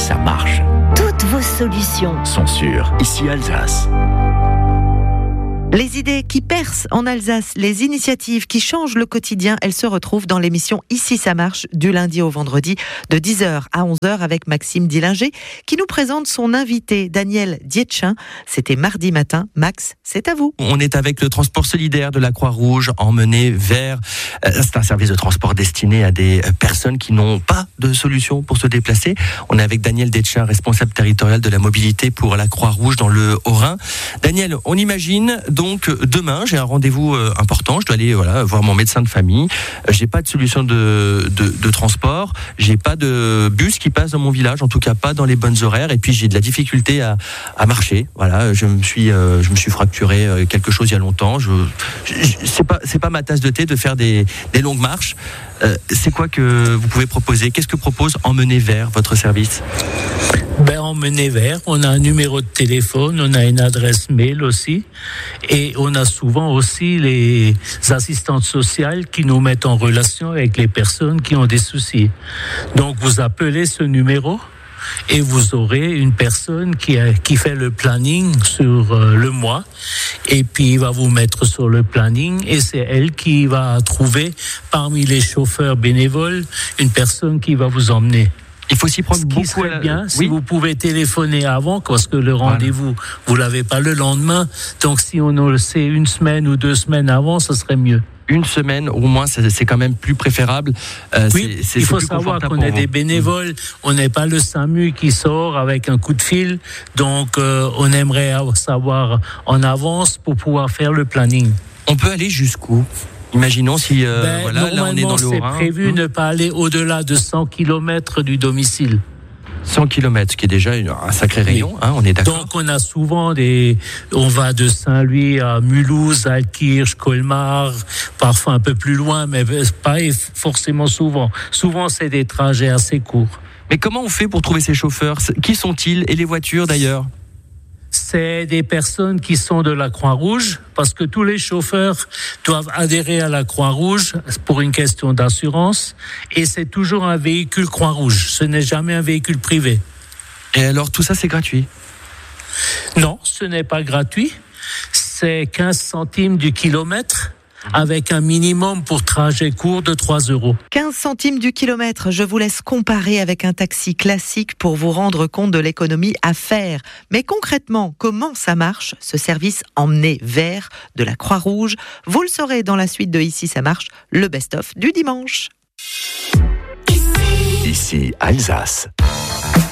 ça marche. Toutes vos solutions Sont sûres. Ici Alsace. Les idées qui percent en Alsace, les initiatives qui changent le quotidien, elles se retrouvent dans l'émission Ici ça marche du lundi au vendredi de 10h à 11h avec Maxime Dillinger qui nous présente son invité Daniel Dietschin. C'était mardi matin. Max, c'est à vous. On est avec le transport solidaire de la Croix-Rouge emmené vers... C'est un service de transport destiné à des personnes qui n'ont pas de solution pour se déplacer. On est avec Daniel Dietschin, responsable territorial de la mobilité pour la Croix-Rouge dans le Haut-Rhin. Daniel, on imagine donc demain, j'ai un rendez-vous important, je dois aller voir mon médecin de famille, j'ai pas de solution de transport, j'ai pas de bus qui passe dans mon village, en tout cas pas dans les bonnes horaires, et puis j'ai de la difficulté à marcher. Voilà, je me suis fracturé quelque chose il y a longtemps. C'est pas ma tasse de thé de faire des longues marches. C'est quoi que vous pouvez proposer? Qu'est-ce que propose Emmener Vers, votre service? Emmener Vers, on a un numéro de téléphone, on a une adresse mail aussi, et on a souvent aussi les assistantes sociales qui nous mettent en relation avec les personnes qui ont des soucis. Donc vous appelez ce numéro et vous aurez une personne qui fait le planning sur le mois, et puis il va vous mettre sur le planning, et c'est elle qui va trouver parmi les chauffeurs bénévoles une personne qui va vous emmener. Il faut s'y prendre beaucoup. Ce qui serait bien, si vous pouvez téléphoner avant, parce que le rendez-vous, vous l'avez pas le lendemain. Donc si on le sait 1 semaine ou 2 semaines avant, ce serait mieux. 1 semaine au moins, c'est quand même plus préférable. Oui, il faut savoir qu'on est des bénévoles, on n'est pas le SAMU qui sort avec un coup de fil, donc on aimerait savoir en avance pour pouvoir faire le planning. On peut aller jusqu'où ? Imaginons si là on est dans le Haut-Rhin. C'est prévu ne pas aller au-delà de 100 km du domicile. 100 km, ce qui est déjà un sacré rayon, on est d'accord. Donc on a souvent on va de Saint-Louis à Mulhouse, Altkirch, Colmar, parfois un peu plus loin, mais pas forcément souvent. Souvent c'est des trajets assez courts. Mais comment on fait pour trouver ces chauffeurs ? Qui sont-ils ? Et les voitures d'ailleurs ? C'est des personnes qui sont de la Croix-Rouge, parce que tous les chauffeurs doivent adhérer à la Croix-Rouge pour une question d'assurance, et c'est toujours un véhicule Croix-Rouge, ce n'est jamais un véhicule privé. Et alors tout ça c'est gratuit ? Non, ce n'est pas gratuit, c'est 15 centimes du kilomètre, avec un minimum pour trajet court de 3 €. 15 centimes du kilomètre, je vous laisse comparer avec un taxi classique pour vous rendre compte de l'économie à faire. Mais concrètement, comment ça marche, ce service Emmener Vers de la Croix-Rouge? Vous le saurez dans la suite de Ici ça marche, le best-of du dimanche. Ici Alsace.